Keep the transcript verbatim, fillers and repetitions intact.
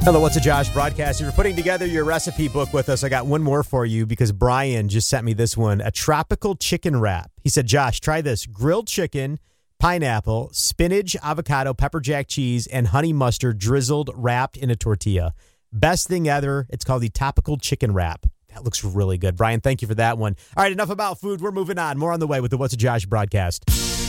Hello, What's a Josh broadcast. If you're putting together your recipe book with us, I got one more for you because Brian just sent me this one, a tropical chicken wrap. He said, Josh, try this. Grilled chicken, pineapple, spinach, avocado, pepper jack cheese, and honey mustard drizzled, wrapped in a tortilla. Best thing ever. It's called the Topical Chicken Wrap. That looks really good. Brian, thank you for that one. All right, enough about food. We're moving on. More on the way with the What's a Josh broadcast.